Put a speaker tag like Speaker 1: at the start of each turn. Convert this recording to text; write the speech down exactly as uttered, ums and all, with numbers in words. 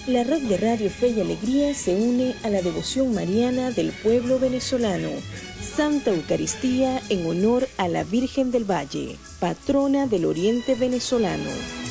Speaker 1: La red de Radio Fe y Alegría se une a la devoción mariana del pueblo venezolano. Santa Eucaristía en honor a la Virgen del Valle, patrona del Oriente venezolano.